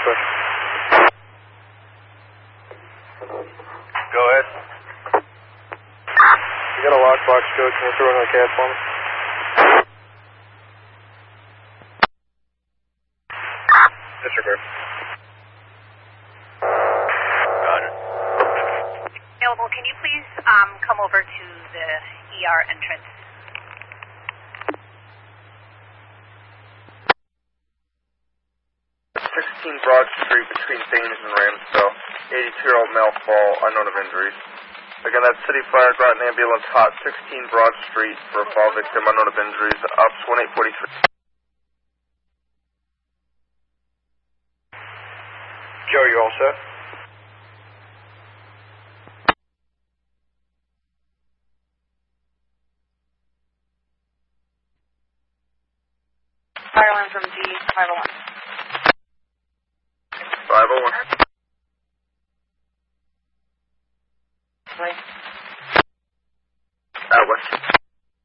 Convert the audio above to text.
Alpha. Go ahead. You got a lockbox code, can you throw in a CAD for me? Disregard. Roger. Available, can you please come over to the ER entrance? Broad Street between Thames and Ramsdale. 82-year-old male fall, unknown of injuries. Again, that's City Fire, Groton Ambulance, hot 16 Broad Street for a fall victim, unknown of injuries. Ups 1843. Joe, you all set? Fire alarm from D501. 501. Right. Atlas.